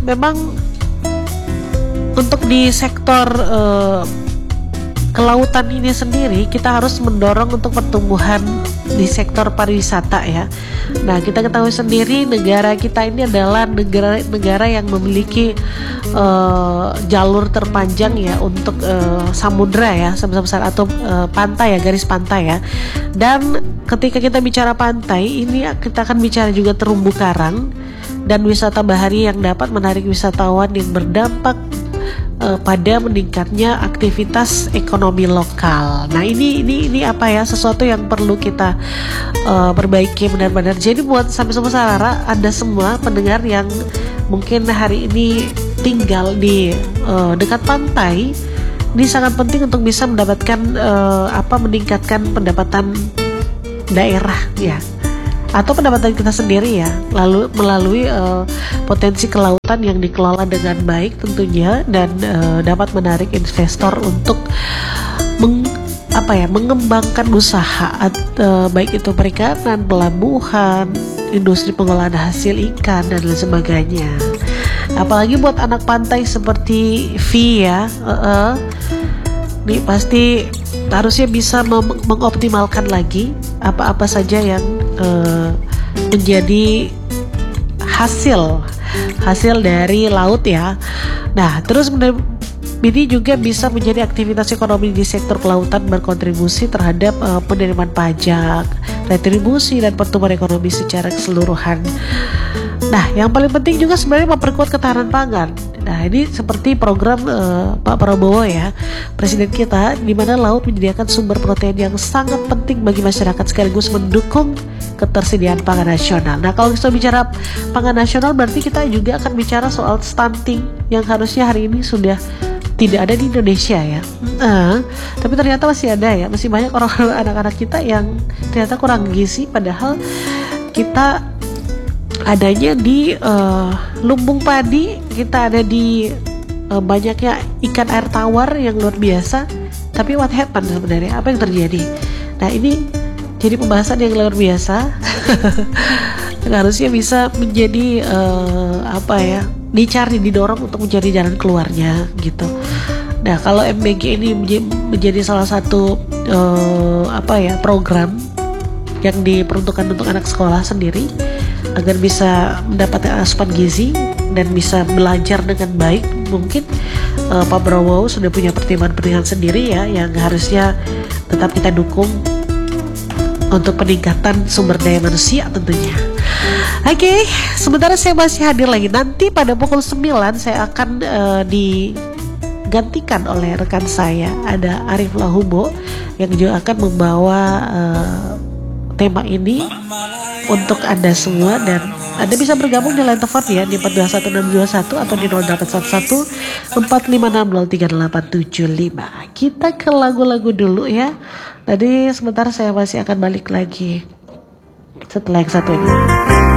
memang untuk di sektor kelautan ini sendiri kita harus mendorong untuk pertumbuhan di sektor pariwisata ya. Nah, kita ketahui sendiri negara kita ini adalah negara yang memiliki jalur terpanjang ya untuk samudra ya, sebesar atau pantai ya, garis pantai ya. Dan ketika kita bicara pantai ini, kita akan bicara juga terumbu karang dan wisata bahari yang dapat menarik wisatawan yang berdampak pada meningkatnya aktivitas ekonomi lokal. Nah, ini apa ya, sesuatu yang perlu kita perbaiki benar-benar. Jadi buat sampai semua Sarara, ada semua pendengar yang mungkin hari ini tinggal di dekat pantai, ini sangat penting untuk bisa mendapatkan meningkatkan pendapatan daerah ya, atau pendapatan kita sendiri ya, lalu melalui potensi kelautan yang dikelola dengan baik tentunya, dan dapat menarik investor untuk mengembangkan usaha baik itu perikanan, pelabuhan, industri pengolahan hasil ikan dan lain sebagainya. Apalagi buat anak pantai seperti V ya, nih pasti harusnya bisa mengoptimalkan lagi apa-apa saja yang menjadi hasil dari laut ya. Nah, terus ini juga bisa menjadi aktivitas ekonomi di sektor kelautan, berkontribusi terhadap penerimaan pajak, retribusi dan pertumbuhan ekonomi secara keseluruhan. Nah, yang paling penting juga sebenarnya memperkuat ketahanan pangan. Nah, ini seperti program Pak Prabowo ya, presiden kita, di mana laut menyediakan sumber protein yang sangat penting bagi masyarakat sekaligus mendukung ketersediaan pangan nasional. Nah, kalau kita bicara pangan nasional berarti kita juga akan bicara soal stunting yang harusnya hari ini sudah tidak ada di Indonesia ya. Tapi ternyata masih ada ya, masih banyak orang anak-anak kita yang ternyata kurang gizi, padahal kita adanya di lumbung padi, kita ada di banyaknya ikan air tawar yang luar biasa. Tapi what happened sebenarnya? Apa yang terjadi? Nah, ini jadi pembahasan yang luar biasa. Harusnya bisa menjadi didorong untuk mencari jalan keluarnya gitu. Nah, kalau MBG ini menjadi salah satu program yang diperuntukkan untuk anak sekolah sendiri agar bisa mendapatkan asupan gizi dan bisa belajar dengan baik, mungkin Pak Prabowo sudah punya pertimbangan-pertimbangan sendiri ya, yang harusnya tetap kita dukung untuk peningkatan sumber daya manusia tentunya. Oke, sementara saya masih hadir lagi. Nanti pada pukul 9 saya akan digantikan oleh rekan saya, ada Arif Lahubo, yang juga akan membawa tema ini untuk Anda semua, dan Anda bisa bergabung di line telepon ya di 421621 atau di 0811 4560385. Kita ke lagu-lagu dulu ya. Tadi sebentar saya masih akan balik lagi setelah yang satu ini.